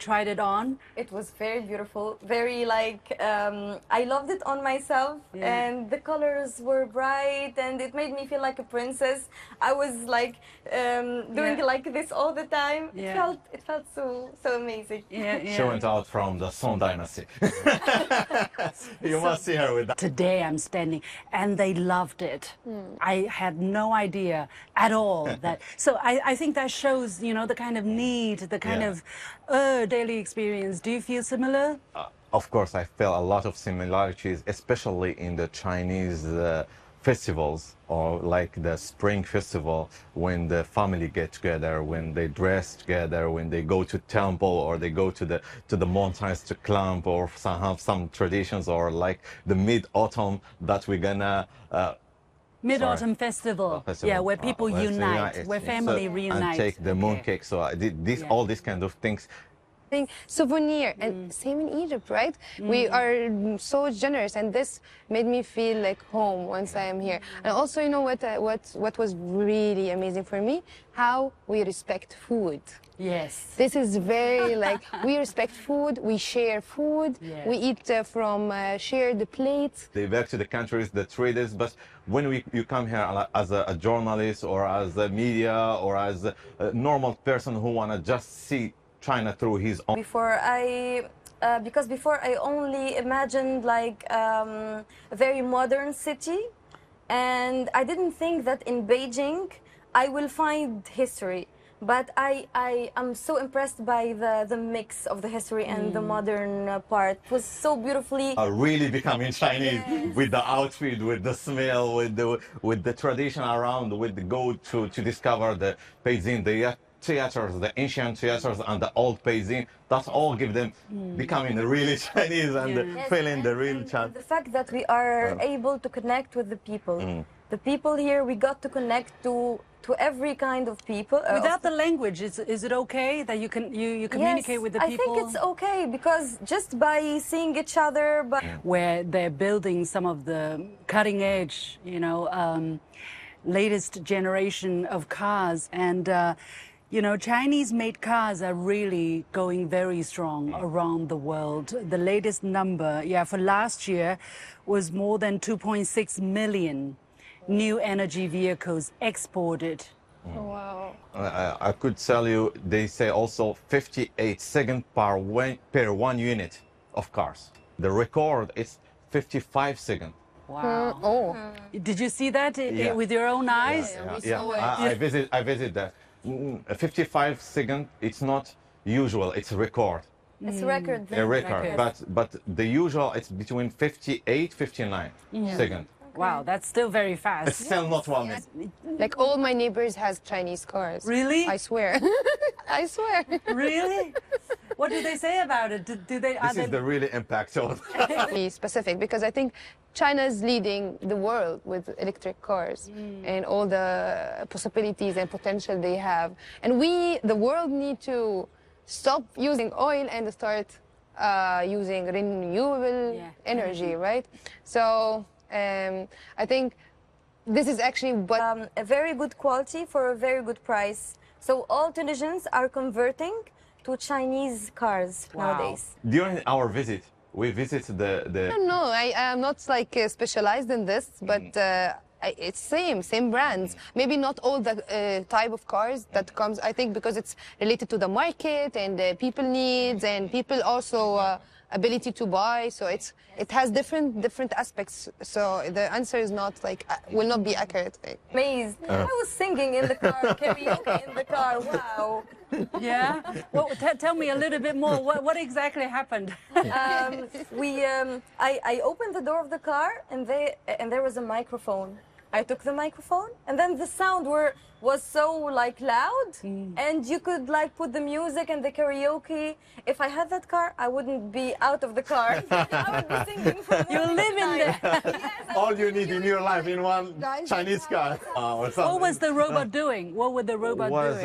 tried it on? It was very beautiful, very like, I loved it on myself, and the colors were bright, and it made me feel like a princess. I was like doing like this all the time. It felt so amazing. She went out from the Song Dynasty. You must see her with that. Today I'm spending, and they loved it. I had no idea at all that. So I think that shows, you know, the kind of need, the kind of daily experience. Do you feel similar? Of course, I felt a lot of similarities, especially in the Chinese festivals, or like the Spring Festival, when the family get together, when they dress together, when they go to temple, or they go to the mountains to climb, or have some traditions, or like the Mid-Autumn that we're gonna Mid-Autumn Festival. Yeah, where people unite, where family reunite. And take the mooncake. So I did this, all these kind of things. Souvenir, and same in Egypt, right? We are so generous, and this made me feel like home once I am here. And also, you know what was really amazing for me? How we respect food. Yes. This is very like, we respect food, we share food, we eat from shared plates. They back to the countries, the traders, but when you come here as a journalist, or as a media, or as a normal person who want to just see China through his own. Because before I only imagined like a very modern city, and I didn't think that in Beijing I will find history. But I am so impressed by the mix of the history and the modern part. It was so beautifully. Really becoming Chinese with the outfit, with the smell, with the tradition around, with the go to discover the Beijing, the theaters, the ancient theaters, and the old Beijing. That all give them becoming really Chinese and feeling the real Chinese. The fact that we are able to connect with the people. The people here, we got to connect to every kind of people. Without the language, is it okay that you communicate with the people? I think it's okay, because just by seeing each other, where they're building some of the cutting edge, you know, latest generation of cars, and you know, Chinese-made cars are really going very strong around the world. The latest number, for last year, was more than 2.6 million new energy vehicles exported. Wow. I could tell you, they say also 58 seconds per 1 unit of cars. The record is 55 seconds. Wow. Did you see that with your own eyes? I visit that. 55 seconds, it's not usual, it's a record. It's a record. A record, but the usual, it's between 58, 59 seconds. Wow, that's still very fast. It's still not 1 minute. Like all my neighbors has Chinese cars. Really? I swear. I swear. Really? What do they say about it? Do they? This is the really impact of Be specific, because I think China is leading the world with electric cars and all the possibilities and potential they have. And the world, need to stop using oil and start using renewable energy, right? So I think this is actually what a very good quality for a very good price. So all Tunisians are converting to Chinese cars nowadays. During our visit, we visited the... I don't know, I am not like specialized in this, but it's same brands. Maybe not all the type of cars that comes, I think, because it's related to the market and the people needs, and people also ability to buy. So it has different aspects. So the answer is not like, will not be accurate. Amazed. I was singing in the car, karaoke in the car. Wow. Yeah. Well, tell me a little bit more. What exactly happened? I opened the door of the car, and there was a microphone. I took the microphone, and then the sound was so like loud, and you could like put the music and the karaoke. If I had that car, I wouldn't be out of the car. I would be singing from You live in there. Yes, all you need in your life in one Chinese car. What was the robot doing? What was the robot doing?